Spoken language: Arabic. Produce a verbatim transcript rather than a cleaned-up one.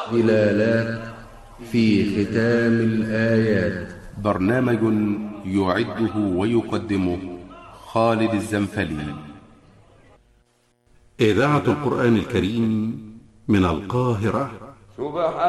هلالات في ختام الآيات. برنامج يعده ويقدمه خالد الزنفلي. إذاعة القرآن الكريم من القاهرة. سبحان